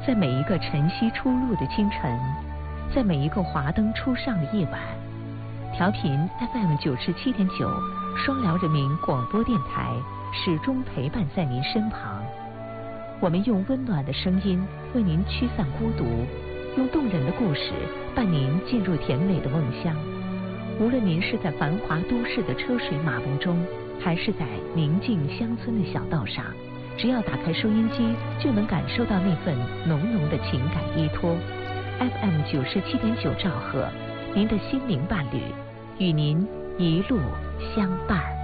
在每一个晨曦初露的清晨，在每一个华灯初上的夜晚，调频 FM 97.9双辽人民广播电台始终陪伴在您身旁。我们用温暖的声音为您驱散孤独，用动人的故事伴您进入甜美的梦乡。无论您是在繁华都市的车水马龙中，还是在宁静乡村的小道上，只要打开收音机，就能感受到那份浓浓的情感依托。FM 97.9兆赫，您的心灵伴侣，与您一路相伴。